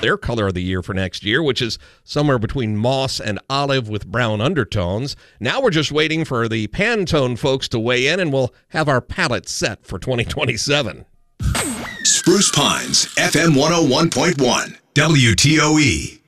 their color of the year for next year, which is somewhere between moss and olive with brown undertones. Now we're just waiting for the Pantone folks to weigh in, and we'll have our palette set for 2027. Spruce Pines, FM 101.1, WTOE.